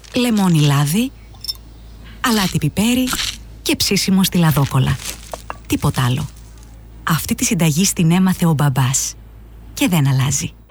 λεμόνι λάδι, αλάτι πιπέρι και ψήσιμο στη λαδόκολλα. Τίποτα άλλο. Αυτή τη συνταγή την έμαθε ο μπαμπάς και δεν αλλάζει.